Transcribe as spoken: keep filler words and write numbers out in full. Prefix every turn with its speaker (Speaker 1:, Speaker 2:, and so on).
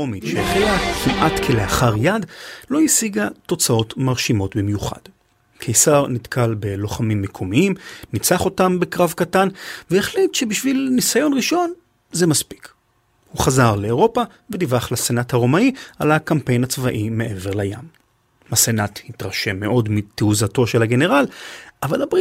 Speaker 1: הרומית, שהחלה כמעט כלאחר יד, לא השיגה תוצאות מרשימות במיוחד. קיסר נתקל בלוחמים מקומיים, ניצח אותם בקרב קטן, והחליט שבשביל ניסיון ראשון זה מספיק. הוא חזר לאירופה ודיווח לסנאט הרומאי על הקמפיין הצבאי מעבר לים. הסנאט התרשם מאוד מתעוזתו של הגנרל, אבל הבריטים